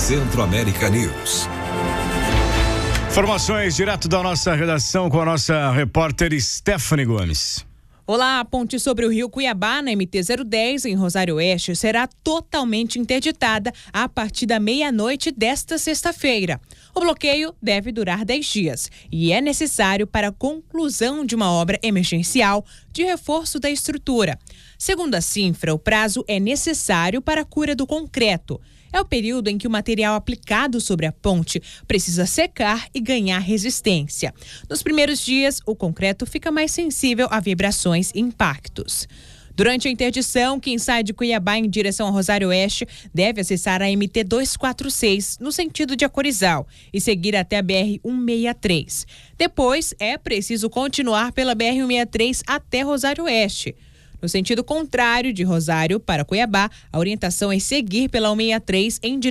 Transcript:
Centro-América News. Informações direto da nossa redação com a nossa repórter Stephanie Gomes. Olá, a ponte sobre o rio Cuiabá, na MT-010, em Rosário Oeste, será totalmente interditada a partir da meia-noite desta sexta-feira. O bloqueio deve durar 10 dias e é necessário para a conclusão de uma obra emergencial de reforço da estrutura. Segundo a Cinfra, o prazo é necessário para a cura do concreto. É o período em que o material aplicado sobre a ponte precisa secar e ganhar resistência. Nos primeiros dias, o concreto fica mais sensível a vibrações e impactos. Durante a interdição, quem sai de Cuiabá em direção a Rosário Oeste deve acessar a MT-246 no sentido de Acorizal e seguir até a BR-163. Depois, é preciso continuar pela BR-163 até Rosário Oeste. No sentido contrário de Rosário para Cuiabá, a orientação é seguir pela 163 em direção